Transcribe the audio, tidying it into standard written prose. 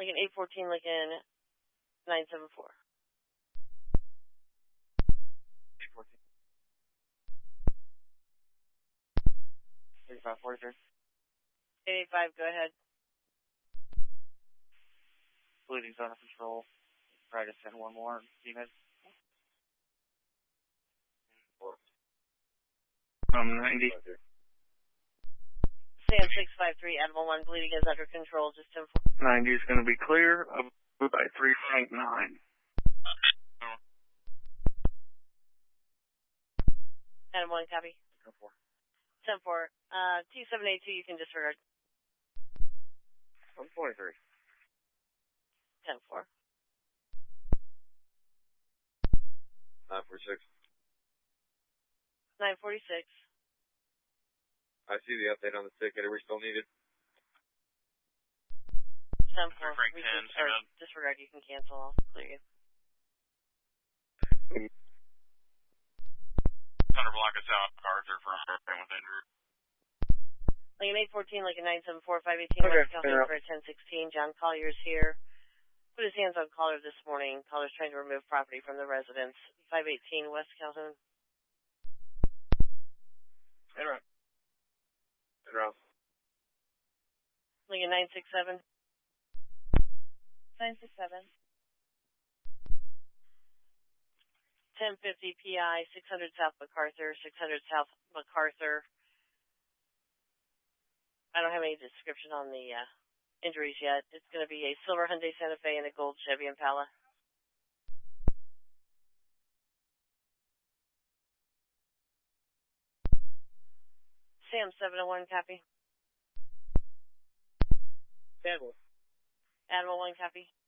Lincoln 814, Lincoln 974. 814. 3543. 885, go ahead. Bleeding's under control. Try to send one more. Unit. From 90. Sam 653, Animal 1, bleeding is under control, just 10-4. 90 is going to be clear by 3.9. Animal 1, copy. 10-4. 10-4. T782, you can disregard. 143. 10-4. 946. 946. I see the update on the ticket. Are we still needed? 10-4. Disregard, you can cancel off. Clear you. Thunder block us out. Arthur for with injury. Lincoln 814, Lincoln 974, 518, West Calhoun for 1016. John Collier's here. Put his hands on Collier this morning. Collier's trying to remove property from the residence. 518, West Calhoun. Interrupt. Interrupt. Lincoln 967. 967. 1050 PI, 600 South MacArthur, 600 South MacArthur. I don't have any description on the injuries yet. It's going to be a silver Hyundai Santa Fe and a gold Chevy Impala. Sam 701, copy. Animal. Animal 1, copy.